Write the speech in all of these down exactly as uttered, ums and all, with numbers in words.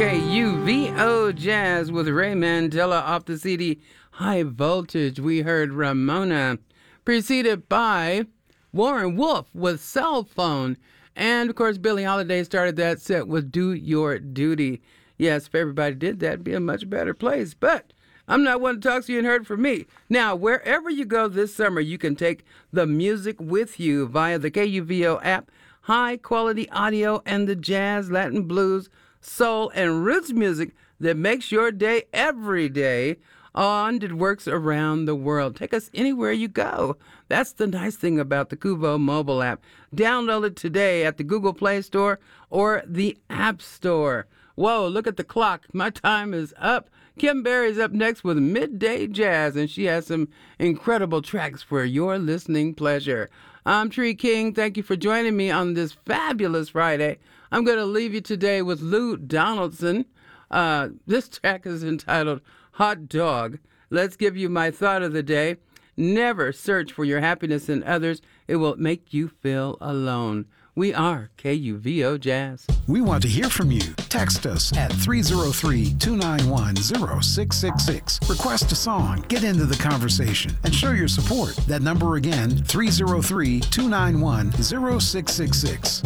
K U V O Jazz with Ray Mandela off the C D High Voltage. We heard Ramona, preceded by Warren Wolf with Cell Phone. And, of course, Billie Holiday started that set with Do Your Duty. Yes, if everybody did that, it'd be a much better place. But I'm not one to talk to you and heard from me. Now, wherever you go this summer, you can take the music with you via the K U V O app, high-quality audio, and the jazz, Latin blues, soul, and roots music that makes your day every day on it works around the world. Take us anywhere you go. That's the nice thing about the Kuvo mobile app. Download it today at the Google Play Store or the App Store. Whoa, look at the clock. My time is up. Kim Berry's up next with Midday Jazz, and she has some incredible tracks for your listening pleasure. I'm Tree King. Thank you for joining me on this fabulous Friday. I'm going to leave you today with Lou Donaldson. Uh, this track is entitled Hot Dog. Let's give you my thought of the day. Never search for your happiness in others. It will make you feel alone. We are K U V O Jazz. We want to hear from you. Text us at three oh three, two nine one, oh six six six. Request a song, get into the conversation, and show your support. That number again, three oh three, two nine one, oh six six six.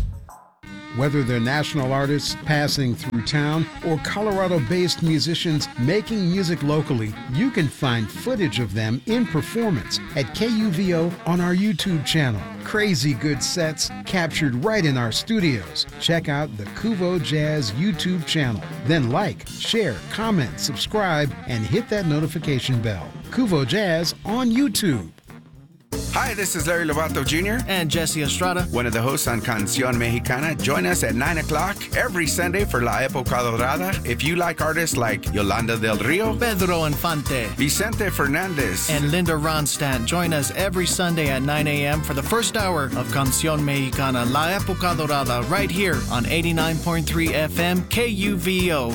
Whether they're national artists passing through town or Colorado-based musicians making music locally, you can find footage of them in performance at K U V O on our YouTube channel. Crazy good sets captured right in our studios. Check out the Kuvo Jazz YouTube channel. Then like, share, comment, subscribe, and hit that notification bell. Kuvo Jazz on YouTube. Hi, this is Larry Lovato Junior And Jesse Estrada, one of the hosts on Canción Mexicana. Join us at nine o'clock every Sunday for La Época Dorada. If you like artists like Yolanda del Rio, Pedro Infante, Vicente Fernandez, and Linda Ronstadt, join us every Sunday at nine a.m. for the first hour of Canción Mexicana, La Época Dorada, right here on eighty-nine point three F M K U V O.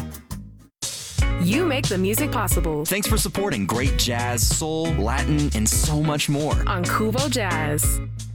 You make the music possible. Thanks for supporting great jazz, soul, Latin, and so much more On Kuvo Jazz.